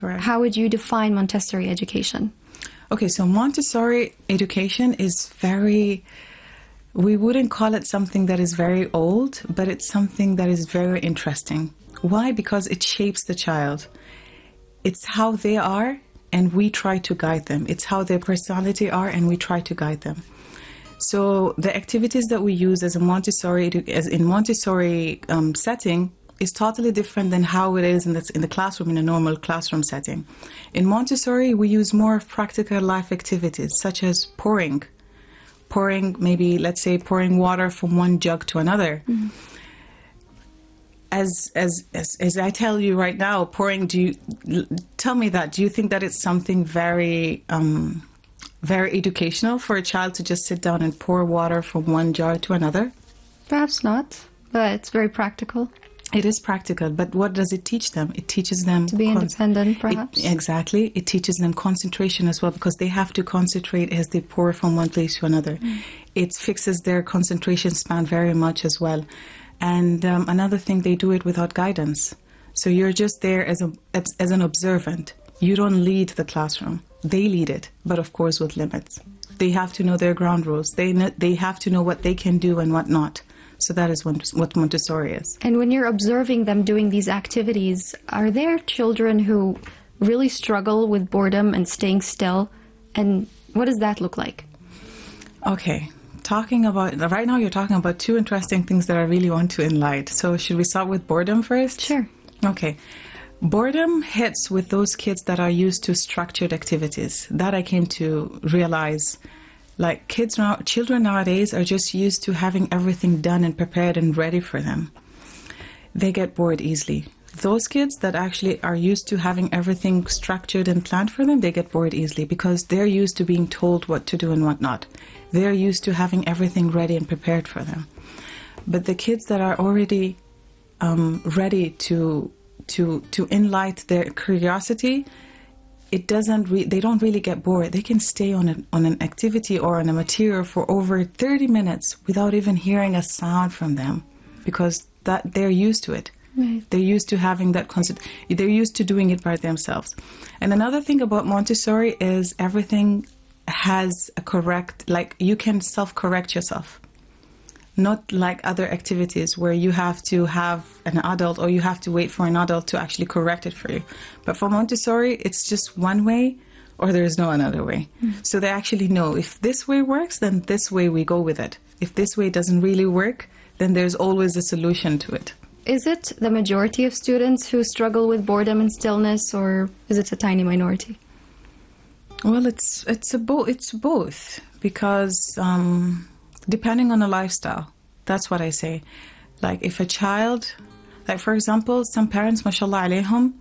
Correct. How would you define Montessori education? Okay, so Montessori education is very, we wouldn't call it something that is very old, but it's something that is very interesting. Why? Because it shapes the child. It's how they are, and we try to guide them. It's how their personality are, and we try to guide them. So the activities that we use as in Montessori setting is totally different than how it is in the classroom, in a normal classroom setting. In Montessori, we use more practical life activities, such as pouring, maybe, let's say, pouring water from one jug to another. Mm-hmm. As I tell you right now, pouring, tell me that, do you think that it's something very, very educational for a child to just sit down and pour water from one jar to another? Perhaps not, but it's very practical. It is practical, but what does it teach them? It teaches them to be independent, perhaps. Exactly. It teaches them concentration as well, because they have to concentrate as they pour from one place to another. Mm. It fixes their concentration span very much as well. And another thing, they do it without guidance. So you're just there as an observant. You don't lead the classroom. They lead it, but of course with limits. They have to know their ground rules. They have to know what they can do and what not. So that is what Montessori is. And when you're observing them doing these activities, are there children who really struggle with boredom and staying still? And what does that look like? Okay. Right now you're talking about two interesting things that I really want to enlighten. So should we start with boredom first? Sure. Okay. Boredom hits with those kids that are used to structured activities. That I came to realize. Like children nowadays are just used to having everything done and prepared and ready for them. They get bored easily. Those kids that actually are used to having everything structured and planned for them, they get bored easily because they're used to being told what to do and what not. They're used to having everything ready and prepared for them. But the kids that are already ready to enlight their curiosity, they don't really get bored. They can stay on an activity or on a material for over 30 minutes without even hearing a sound from them, because they're used to it. Right. They're used to having that concept. They're used to doing it by themselves. And another thing about Montessori is everything has a correct, like you can self-correct yourself. Not like other activities where you have to have an adult or you have to wait for an adult to actually correct it for you. But for Montessori, it's just one way or there is no another way. Mm. So they actually know if this way works, then this way we go with it. If this way doesn't really work, then there's always a solution to it. Is it the majority of students who struggle with boredom and stillness, or is it a tiny minority? Well, it's both, because depending on the lifestyle, that's what I say. Like if a child, like for example, some parents, mashallah alayhum,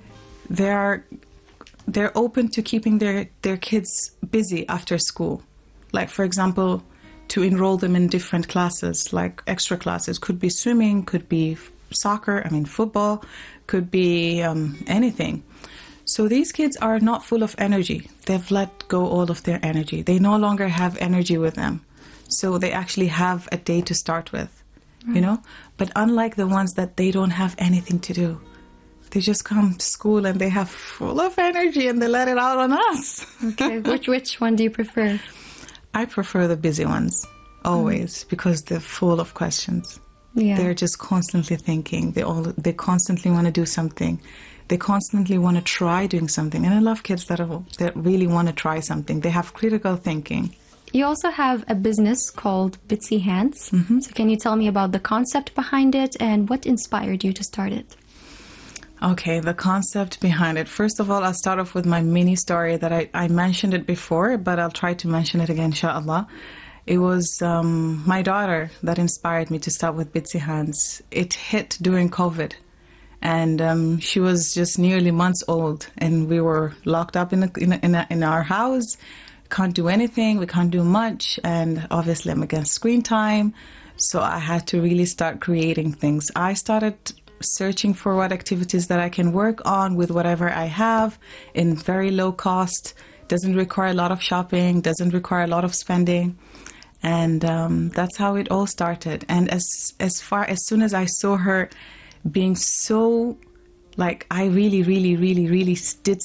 they're open to keeping their kids busy after school. Like for example, to enroll them in different classes, like extra classes. Could be swimming, could be football, could be anything. So these kids are not full of energy. They've let go all of their energy. They no longer have energy with them. So they actually have a day to start with, you know? But unlike the ones that they don't have anything to do, they just come to school and they have full of energy and they let it out on us. Okay, which one do you prefer? I prefer the busy ones, always, because they're full of questions. Yeah. They're just constantly thinking. They constantly want to do something. They constantly want to try doing something. And I love kids that really want to try something. They have critical thinking. You also have a business called Bitsy Hands. Mm-hmm. So can you tell me about the concept behind it and what inspired you to start it? Okay, the concept behind it. First of all, I'll start off with my mini story that I mentioned it before, but I'll try to mention it again, inshallah. It was my daughter that inspired me to start with Bitsy Hands. It hit during COVID, and she was just nearly months old, and we were locked up in our house. Can't do anything, we can't do much, and obviously I'm against screen time, so I had to really start creating things. I started searching for what activities that I can work on with whatever I have in very low cost, doesn't require a lot of shopping, doesn't require a lot of spending, and that's how it all started. And as soon as I saw her being so Like I really, really, really, really did